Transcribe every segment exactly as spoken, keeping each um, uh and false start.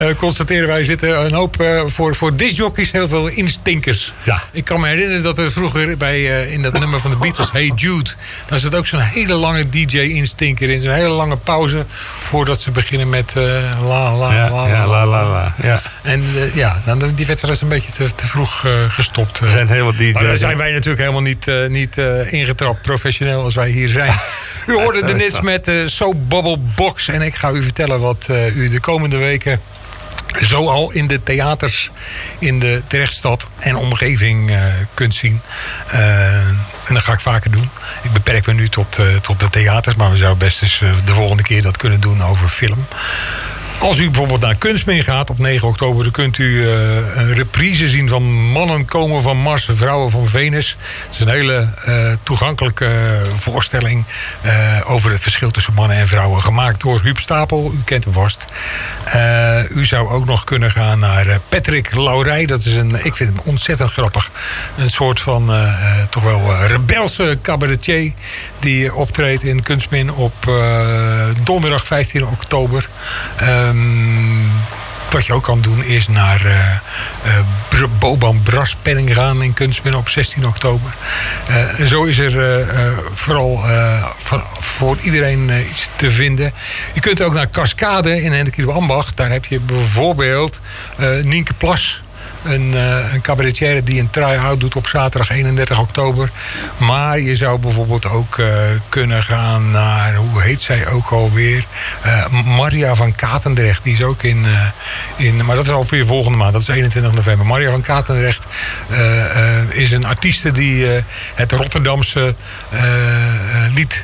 Uh, constateren wij zitten een hoop uh, voor, voor discjockeys heel veel instinkers. Ja. Ik kan me herinneren dat er vroeger bij, uh, in dat nummer van de Beatles, Hey Jude, daar zit ook zo'n hele lange D J-instinker in. Zo'n hele lange pauze voordat ze beginnen met uh, la la ja, la ja, la la la. Ja. En uh, ja, dan, die wedstrijd is een beetje te, te vroeg uh, gestopt. Er zijn heel wat D J's. Maar daar zijn wij natuurlijk helemaal niet, uh, niet uh, ingetrapt professioneel als wij hier zijn. U hoorde de net met uh, So Bubble Box. En ik ga u vertellen wat uh, u de komende weken zo al in de theaters in de Drechtstad en omgeving uh, kunt zien. Uh, en dat ga ik vaker doen. Ik beperk me nu tot, uh, tot de theaters, maar we zouden best eens uh, de volgende keer dat kunnen doen over film. Als u bijvoorbeeld naar Kunstmin gaat op negen oktober... dan kunt u uh, een reprise zien van Mannen komen van Mars, Vrouwen van Venus. Het is een hele uh, toegankelijke voorstelling... Uh, over het verschil tussen mannen en vrouwen. Gemaakt door Huub Stapel, u kent hem vast. Uh, u zou ook nog kunnen gaan naar uh, Patrick Laurij. Dat is een, ik vind hem ontzettend grappig. Een soort van uh, uh, toch wel uh, rebelse cabaretier... die optreedt in Kunstmin op uh, donderdag vijftien oktober... Uh, Um, wat je ook kan doen is naar uh, uh, Boban Braspenning gaan in Kunstmin op zestien oktober. Uh, en zo is er uh, uh, vooral uh, voor, voor iedereen uh, iets te vinden. Je kunt ook naar Cascade in Hendrik Ambacht. Daar heb je bijvoorbeeld uh, Nienke Plas. Een, uh, een cabaretière die een try-out doet op zaterdag eenendertig oktober. Maar je zou bijvoorbeeld ook uh, kunnen gaan naar, hoe heet zij ook alweer? Uh, Maria van Katendrecht. Die is ook in, uh, in, maar dat is alweer volgende maand. Dat is eenentwintig november. Maria van Katendrecht uh, uh, is een artieste die uh, het Rotterdamse uh, uh, lied...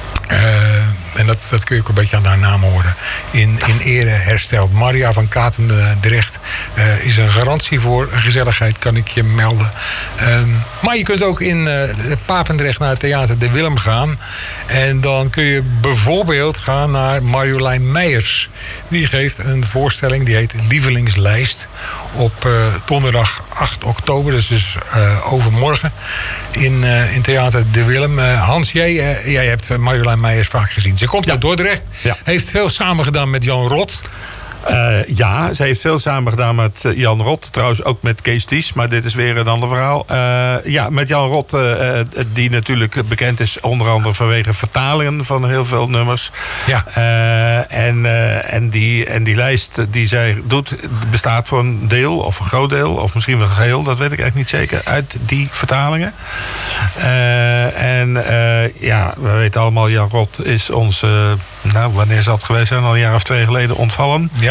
Uh, en dat, dat kun je ook een beetje aan haar naam horen. In, in ere hersteld. Maria van Katendrecht uh, is een garantie voor gezelligheid, kan ik je melden. Um, maar je kunt ook in uh, Papendrecht naar het theater De Willem gaan. En dan kun je bijvoorbeeld gaan naar Marjolein Meijers. Die geeft een voorstelling, die heet Lievelingslijst. Op uh, donderdag acht oktober, dus, dus uh, overmorgen. In, uh, in theater De Willem. Uh, Hans, jij, uh, jij hebt Marjolein Meijers vaak gezien. Ze komt ja. uit Dordrecht. Ja. Heeft veel samengedaan met Jan Rot. Uh, ja, ze heeft veel samen gedaan met Jan Rot. Trouwens ook met Kees Ties, maar dit is weer een ander verhaal. Uh, ja, met Jan Rot, uh, die natuurlijk bekend is onder andere vanwege vertalingen van heel veel nummers. Ja. Uh, en, uh, en, die, en die lijst die zij doet bestaat voor een deel of een groot deel, of misschien wel geheel, dat weet ik eigenlijk niet zeker, uit die vertalingen. Uh, en uh, ja, we weten allemaal, Jan Rot is ons, uh, nou, wanneer zal het geweest zijn, al een jaar of twee geleden ontvallen. Ja.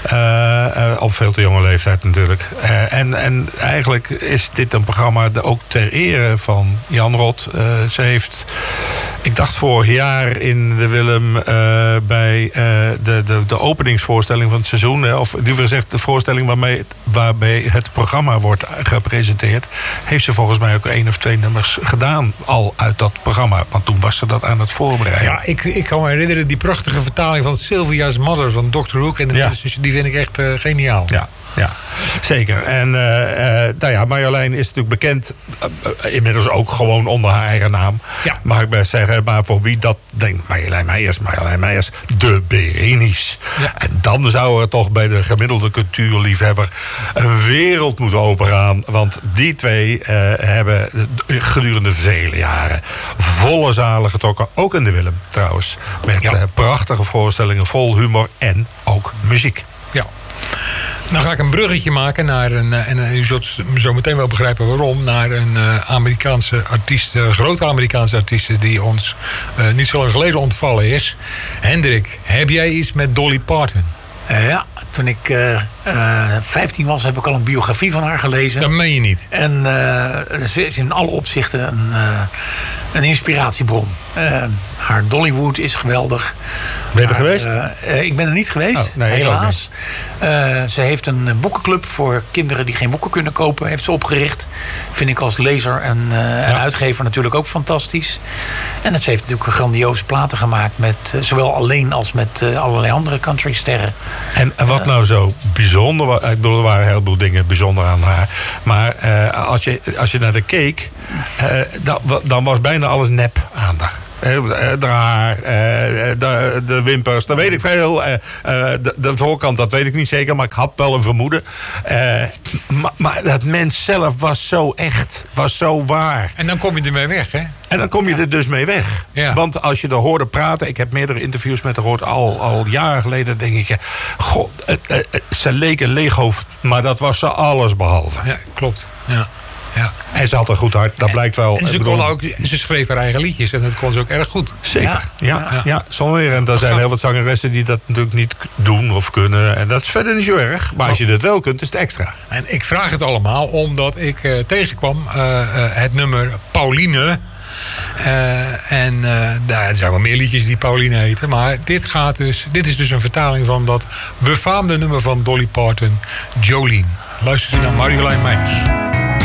Uh, uh, op veel te jonge leeftijd natuurlijk. Uh, en, en eigenlijk is dit een programma ook ter ere van Jan Rot. Uh, ze heeft, ik dacht vorig jaar in de Willem uh, bij uh, de, de, de openingsvoorstelling van het seizoen, hè, of liever gezegd de voorstelling waarmee, waarbij het programma wordt gepresenteerd, heeft ze volgens mij ook één of twee nummers gedaan al uit dat programma. Want toen was ze dat aan het voorbereiden. Ja, ik, ik kan me herinneren die prachtige vertaling van Sylvia's Mother van dokter Hoek. En de ja. Dus die vind ik echt uh, geniaal. Ja, ja, zeker. En uh, uh, nou ja, Marjolein is natuurlijk bekend, uh, uh, inmiddels ook gewoon onder haar eigen naam. Ja. Mag ik best zeggen, maar voor wie dat denkt, Marjolein Meijers, Marjolein Meijers, de Berenice. Ja. En dan zou er toch bij de gemiddelde cultuurliefhebber een wereld moeten opengaan. Want die twee uh, hebben gedurende vele jaren volle zalen getrokken. Ook in de Willem trouwens. Met ja. uh, prachtige voorstellingen, vol humor en ook muziek. Ja. Dan ga ik een bruggetje maken naar een, en u zult zo meteen wel begrijpen waarom, naar een Amerikaanse artiest, een grote Amerikaanse artiest die ons uh, niet zo lang geleden ontvallen is. Hendrik, heb jij iets met Dolly Parton? Uh, ja, toen ik uh, uh, vijftien was, heb ik al een biografie van haar gelezen. Dat meen je niet. En uh, ze is in alle opzichten een, uh, een inspiratiebron. Uh, haar Dollywood is geweldig. Ben je er haar, geweest? Uh, uh, ik ben er niet geweest, oh, nee, helaas. Uh, ze heeft een boekenclub voor kinderen die geen boeken kunnen kopen. Heeft ze opgericht. Vind ik als lezer en, uh, ja. en uitgever natuurlijk ook fantastisch. En ze heeft natuurlijk grandioze platen gemaakt. Met, uh, zowel alleen als met uh, allerlei andere countrysterren. En, en wat uh, nou zo bijzonder was. Ik bedoel, er waren een heleboel dingen bijzonder aan haar. Maar uh, als, je, als je naar de keek, uh, dan, dan was bijna alles nep aan haar. De haar, de, de wimpers, dat weet ik veel. De, de voorkant, dat weet ik niet zeker, maar ik had wel een vermoeden. Maar, maar dat mens zelf was zo echt, was zo waar. En dan kom je ermee weg, hè? En dan kom je er dus mee weg. Ja. Want als je er hoorde praten... Ik heb meerdere interviews met haar gehoord, al, al jaren geleden. denk ik, god, het, het, het, ze leek een leeghoofd. Maar dat was ze alles behalve. Ja, klopt. Ja. Ja. En ze had een goed hart, dat en, blijkt wel. En ze, kon ook, ze schreef haar eigen liedjes en dat kon ze ook erg goed. Zeker, ja. ja, ja. ja zonder, en er zijn gaan... heel wat zangeressen die dat natuurlijk niet doen of kunnen. En dat is verder niet zo erg. Maar als je dat wel kunt, is het extra. En ik vraag het allemaal omdat ik uh, tegenkwam uh, uh, het nummer Pauline. Uh, en uh, daar zijn wel meer liedjes die Pauline heten. Maar dit, gaat dus, dit is dus een vertaling van dat befaamde nummer van Dolly Parton, Jolene. Luister eens naar Marjolein Meijers.